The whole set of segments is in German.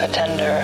a tender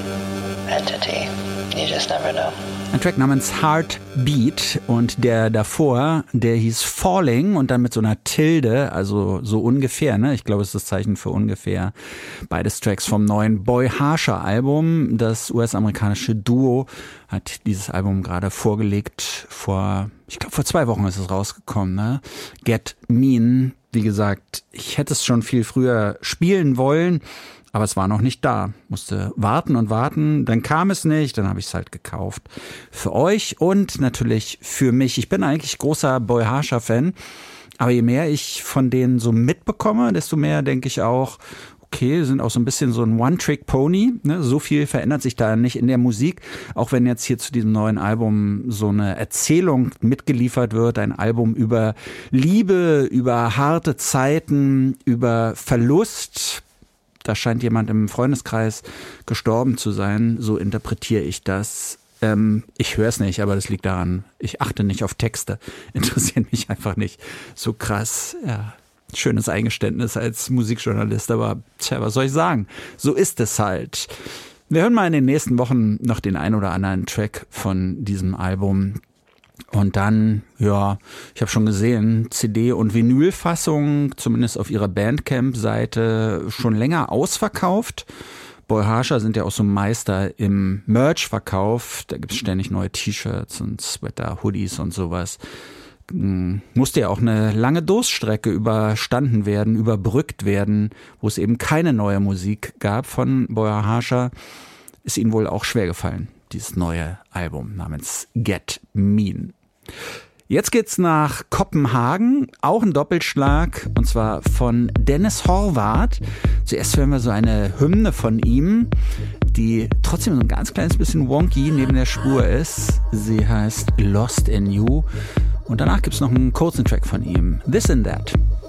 entity. You just never know. Ein Track namens Heartbeat und der davor, der hieß Falling und dann mit so einer Tilde, also so ungefähr, ne? Ich glaube, es ist das Zeichen für ungefähr. Beides Tracks vom neuen Boy Harsher Album. Das US-amerikanische Duo hat dieses Album gerade vorgelegt. Vor 2 Wochen ist es rausgekommen, ne? Get Mean. Wie gesagt, ich hätte es schon viel früher spielen wollen. Aber es war noch nicht da. Musste warten und warten. Dann kam es nicht. Dann habe ich es halt gekauft. Für euch und natürlich für mich. Ich bin eigentlich großer Boy Harsher-Fan. Aber je mehr ich von denen so mitbekomme, desto mehr denke ich auch, okay, sind auch so ein bisschen so ein One-Trick-Pony. Ne? So viel verändert sich da nicht in der Musik. Auch wenn jetzt hier zu diesem neuen Album so eine Erzählung mitgeliefert wird. Ein Album über Liebe, über harte Zeiten, über Verlust. Da scheint jemand im Freundeskreis gestorben zu sein, so interpretiere ich das. Ich höre es nicht, aber das liegt daran, ich achte nicht auf Texte, interessiert mich einfach nicht so krass. Ja, schönes Eingeständnis als Musikjournalist, aber was soll ich sagen? So ist es halt. Wir hören mal in den nächsten Wochen noch den ein oder anderen Track von diesem Album. Und dann, ja, ich habe schon gesehen, CD- und Vinylfassung, zumindest auf ihrer Bandcamp-Seite, schon länger ausverkauft. Boy Harsher sind ja auch so Meister im Merch-Verkauf. Da gibt's ständig neue T-Shirts und Sweater, Hoodies und sowas. Musste ja auch eine lange Durststrecke überstanden werden, überbrückt werden, wo es eben keine neue Musik gab von Boy Harsher. Ist ihnen wohl auch schwer gefallen, dieses neue Album namens Get Mean. Jetzt geht's nach Kopenhagen, auch ein Doppelschlag, und zwar von Dennis Horvath. Zuerst hören wir so eine Hymne von ihm, die trotzdem so ein ganz kleines bisschen wonky neben der Spur ist. Sie heißt Lost in You und danach gibt's noch einen kurzen Track von ihm, This and That.